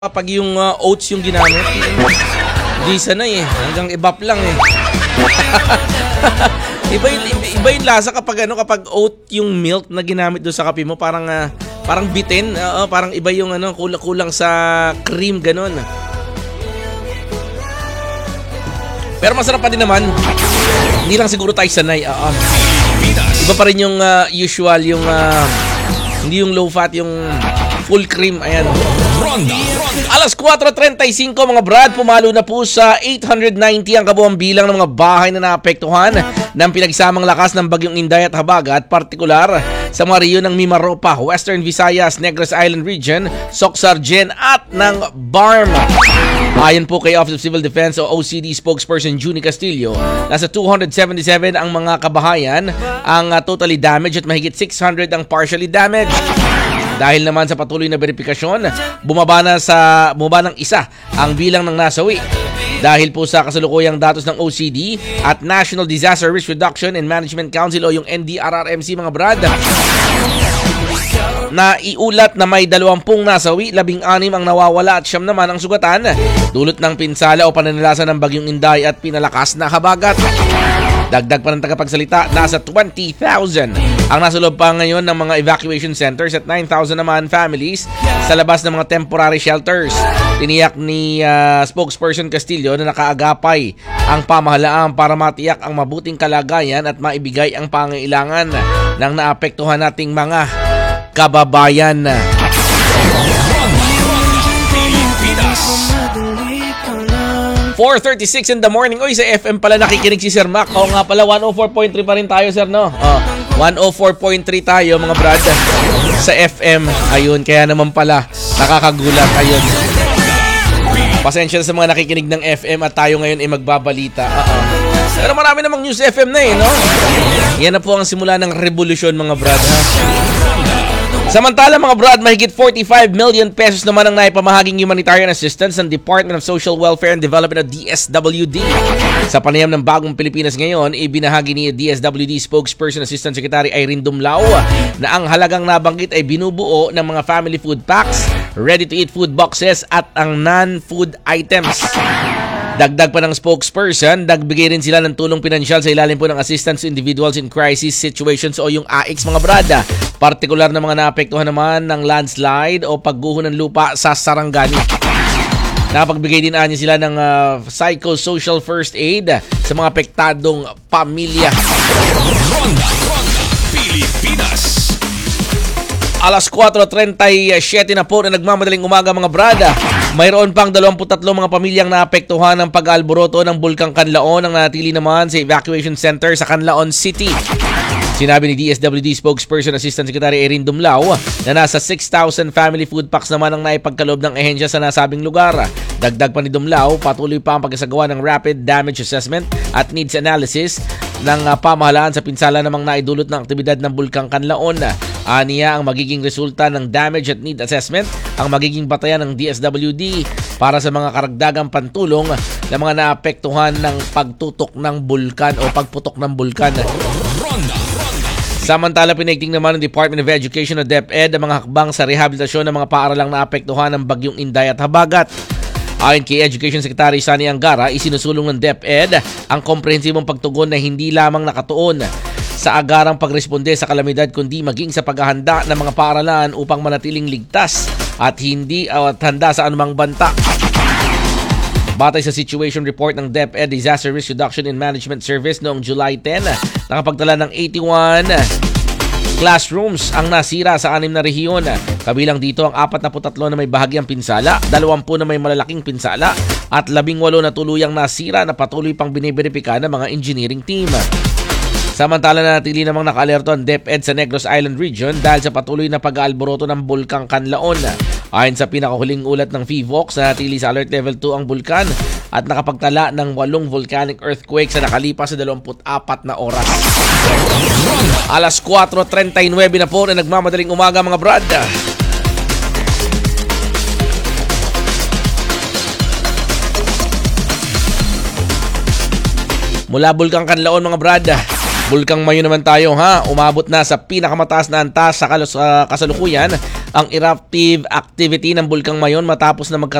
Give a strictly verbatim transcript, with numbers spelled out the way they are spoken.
Kapag yung uh, oats yung ginamit, hindi sanay eh. Hanggang ibap lang eh. iba, yung, iba, iba yung lasa kapag ano, kapag oat yung milk na ginamit doon sa kape mo, parang uh, parang bitin, uh, parang iba yung ano, kulang-kulang sa cream ganon. Pero masarap pa din naman. Hindi lang siguro tayo sanay. Uh, uh. Iba pa rin yung uh, usual, yung uh, hindi yung low fat, yung full cream. Ayan. Ronda, Ronda. Alas four thirty-five mga brad, pumalo na po sa eight hundred ninety ang kabuang bilang ng mga bahay na naapektuhan ng pinagsamang lakas ng bagyong Inday at Habagat, partikular sa mga riyon ng Mimaropa, Western Visayas, Negros Island Region, Soc-Sargen at ng Barm. Ayon po kay Office of Civil Defense o O C D spokesperson Junie Castillo, nasa two hundred seventy-seven ang mga kabahayan ang uh, totally damaged at mahigit six hundred ang partially damaged. Dahil naman sa patuloy na verifikasyon, bumaba na sa bumaba ng isa ang bilang ng nasawi. Dahil po sa kasalukuyang datos ng O C D at National Disaster Risk Reduction and Management Council o yung N D R R M C mga brad, na iulat na may dalawampung nasawi, labing anim ang nawawala at siyam naman ang sugatan dulot ng pinsala o pananalasa ng bagyong Inday at pinalakas na habagat. Dagdag pa ng tagapagsalita, nasa twenty thousand ang nasa loob pa ngayon ng mga evacuation centers at nine thousand naman families sa labas ng mga temporary shelters. Tiniyak ni uh, spokesperson Castillo na nakaagapay ang pamahalaan para matiyak ang mabuting kalagayan at maibigay ang pangailangan ng naapektuhan nating mga kababayan. four thirty-six in the morning. Oy, sa F M pala nakikinig si Sir Mac. Oo nga pala, one oh four point three pa rin tayo, sir, no? Oh, one oh four point three tayo, mga brad, sa F M. Ayun, kaya naman pala nakakagulat. Ayun. Pasensya sa mga nakikinig ng F M at tayo ngayon ay magbabalita. Uh-oh. Pero marami namang news F M na eh, no? Yan na po ang simula ng revolusyon, mga brad, ha? Samantala mga brad, mahigit forty-five million pesos naman ang naipamahaging humanitarian assistance ng Department of Social Welfare and Development o D S W D. Sa panayam ng Bagong Pilipinas ngayon, ibinahagi ni D S W D spokesperson Assistant Secretary Irene Dumlao na ang halagang nabanggit ay binubuo ng mga family food packs, ready-to-eat food boxes at ang non-food items. Dagdag pa ng spokesperson, dagbigay rin sila ng tulong pinansyal sa ilalim po ng Assistance to Individuals in Crisis Situations o yung A I C mga brada. Partikular na mga naapektuhan naman ng landslide o pagguho ng lupa sa Sarangani. Napagbigay din anya sila ng uh, psychosocial first aid sa mga apektadong pamilya. Ronda, Ronda, Pilipinas. Alas four thirty-seven na po na nagmamadaling umaga mga brada. Mayroon pang twenty-three mga pamilyang naapektuhan ng pag-alboroto ng Bulkang Canlaon ang natili naman sa evacuation center sa Canlaon City. Sinabi ni D S W D spokesperson Assistant Secretary Erin Dumlao na nasa six thousand family food packs naman ang naipagkaloob ng ehensya sa nasabing lugar. Dagdag pa ni Dumlao, patuloy pa ang pagsasagawa ng rapid damage assessment at needs analysis ng uh, pamahalaan sa pinsala namang naidulot ng aktibidad ng Bulkang Canlaon. Aniya ang magiging resulta ng damage at need assessment ang magiging batayan ng D S W D para sa mga karagdagang pantulong ng mga naapektuhan ng pagtutok ng bulkan o pagputok ng bulkan. Samantala, pinaigting naman ng Department of Education o DepEd ang mga hakbang sa rehabilitasyon ng mga paaralang naapektuhan ng bagyong Inday at Habagat. Ayon kay Education Secretary Sani Angara, isinusulong ng DepEd ang komprehensibong pagtugon na hindi lamang nakatuon sa agarang pagresponde sa kalamidad kundi maging sa paghahanda ng mga paaralan upang manatiling ligtas at hindi at handa sa anumang banta. Batay sa situation report ng DepEd Disaster Risk Reduction and Management Service noong July tenth, nakapagtala ng eighty-one classrooms ang nasira sa anim na rehiyon. Kabilang dito ang forty-three na may bahagyang pinsala, twenty na may malalaking pinsala at labing walo na tuluyang nasira na patuloy pang biniberipika ng mga engineering team. Samantala, natili namang naka-alerto ang DepEd sa Negros Island Region dahil sa patuloy na pag-aalboroto ng Bulkang Canlaon. Ayon sa pinakahuling ulat ng PHIVOX, natili sa Alert Level two ang bulkan at nakapagtala ng walong volcanic earthquake sa nakalipas sa twenty-four na oras. Alas four thirty-nine na po na nagmamadaling umaga mga brad. Mula Bulkang Canlaon mga brad, Bulkang Mayon naman tayo ha. Umabot na sa pinakamataas na antas sa kalus- uh, kasalukuyan ang eruptive activity ng Bulkang Mayon matapos na magkaroon